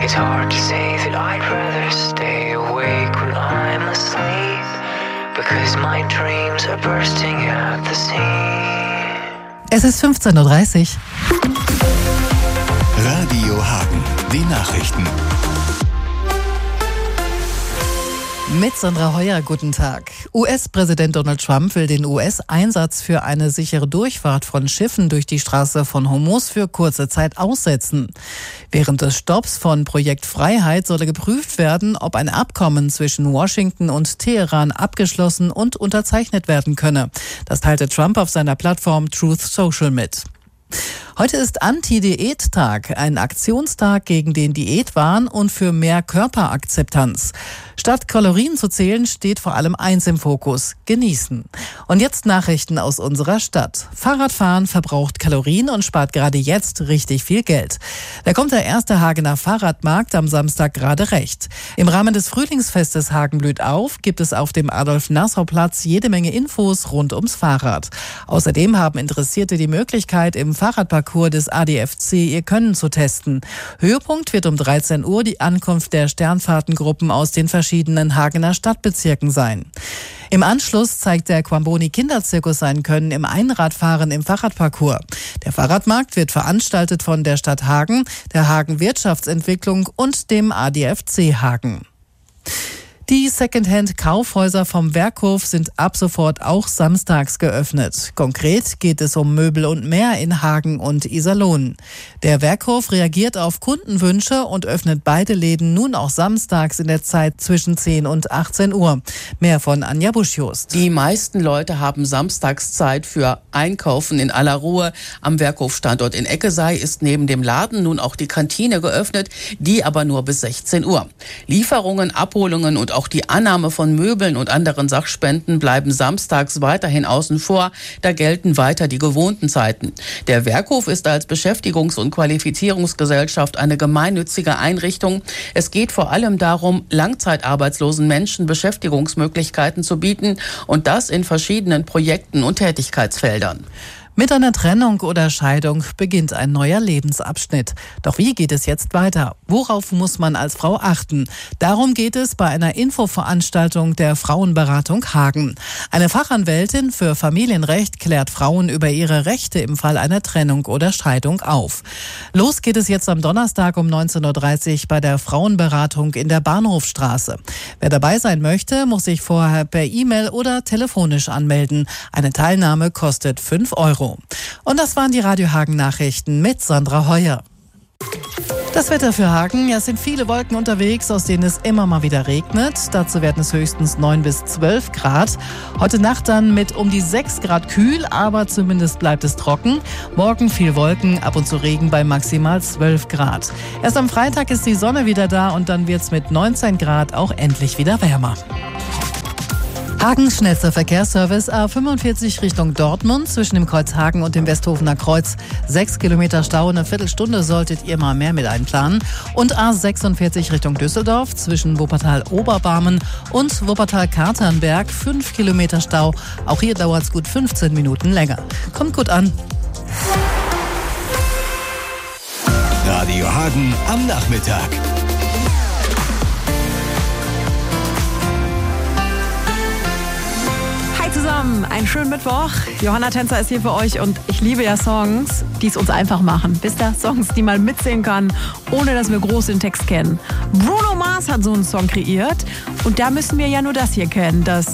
It's hard to say that I'd rather stay awake when I'm asleep, because my dreams are bursting at the seams. Es ist 15:30 Uhr. Radio Hagen, die Nachrichten. Mit Sandra Heuer, guten Tag. US-Präsident Donald Trump will den US-Einsatz für eine sichere Durchfahrt von Schiffen durch die Straße von Hormuz für kurze Zeit aussetzen. Während des Stopps von Projekt Freiheit solle geprüft werden, ob ein Abkommen zwischen Washington und Teheran abgeschlossen und unterzeichnet werden könne. Das teilte Trump auf seiner Plattform Truth Social mit. Heute ist Anti-Diät-Tag, ein Aktionstag gegen den Diätwahn und für mehr Körperakzeptanz. Statt Kalorien zu zählen, steht vor allem eins im Fokus: Genießen. Und jetzt Nachrichten aus unserer Stadt. Fahrradfahren verbraucht Kalorien und spart gerade jetzt richtig viel Geld. Da kommt der erste Hagener Fahrradmarkt am Samstag gerade recht. Im Rahmen des Frühlingsfestes Hagen blüht auf gibt es auf dem Adolf-Nassau-Platz jede Menge Infos rund ums Fahrrad. Außerdem haben Interessierte die Möglichkeit, im Fahrradparcours des ADFC ihr Können zu testen. Höhepunkt wird um 13 Uhr die Ankunft der Sternfahrtengruppen aus den verschiedenen Hagener Stadtbezirken sein. Im Anschluss zeigt der Quamboni Kinderzirkus sein Können im Einradfahren im Fahrradparcours. Der Fahrradmarkt wird veranstaltet von der Stadt Hagen, der Hagen Wirtschaftsentwicklung und dem ADFC Hagen. Die Secondhand-Kaufhäuser vom Werkhof sind ab sofort auch samstags geöffnet. Konkret geht es um Möbel und mehr in Hagen und Iserlohn. Der Werkhof reagiert auf Kundenwünsche und öffnet beide Läden nun auch samstags in der Zeit zwischen 10 und 18 Uhr. Mehr von Anja Busch-Jost. Die meisten Leute haben samstags Zeit für Einkaufen in aller Ruhe. Am Werkhofstandort in Eckesei ist neben dem Laden nun auch die Kantine geöffnet, die aber nur bis 16 Uhr. Lieferungen, Abholungen und auch die Annahme von Möbeln und anderen Sachspenden bleiben samstags weiterhin außen vor. Da gelten weiter die gewohnten Zeiten. Der Werkhof ist als Beschäftigungs- und Qualifizierungsgesellschaft eine gemeinnützige Einrichtung. Es geht vor allem darum, langzeitarbeitslosen Menschen Beschäftigungsmöglichkeiten zu bieten, und das in verschiedenen Projekten und Tätigkeitsfeldern. Mit einer Trennung oder Scheidung beginnt ein neuer Lebensabschnitt. Doch wie geht es jetzt weiter? Worauf muss man als Frau achten? Darum geht es bei einer Infoveranstaltung der Frauenberatung Hagen. Eine Fachanwältin für Familienrecht klärt Frauen über ihre Rechte im Fall einer Trennung oder Scheidung auf. Los geht es jetzt am Donnerstag um 19:30 Uhr bei der Frauenberatung in der Bahnhofstraße. Wer dabei sein möchte, muss sich vorher per E-Mail oder telefonisch anmelden. Eine Teilnahme kostet 5 €. Und das waren die Radio Hagen Nachrichten mit Sandra Heuer. Das Wetter für Hagen: Es sind viele Wolken unterwegs, aus denen es immer mal wieder regnet. Dazu werden es höchstens 9 bis 12 Grad. Heute Nacht dann mit um die 6 Grad kühl, aber zumindest bleibt es trocken. Morgen viel Wolken, ab und zu Regen bei maximal 12 Grad. Erst am Freitag ist die Sonne wieder da und dann wird es mit 19 Grad auch endlich wieder wärmer. Hagens schnellster Verkehrsservice: A45 Richtung Dortmund zwischen dem Kreuz Hagen und dem Westhofener Kreuz. 6 Kilometer Stau, eine Viertelstunde solltet ihr mal mehr mit einplanen. Und A46 Richtung Düsseldorf zwischen Wuppertal-Oberbarmen und Wuppertal-Katernberg. 5 Kilometer Stau. Auch hier dauert es gut 15 Minuten länger. Kommt gut an. Radio Hagen am Nachmittag. Zusammen, einen schönen Mittwoch. Johanna Tänzer ist hier für euch und ich liebe ja Songs, die es uns einfach machen. Wisst ihr? Songs, die man mitsingen kann, ohne dass wir groß den Text kennen. Bruno Mars hat so einen Song kreiert und da müssen wir ja nur das hier kennen, das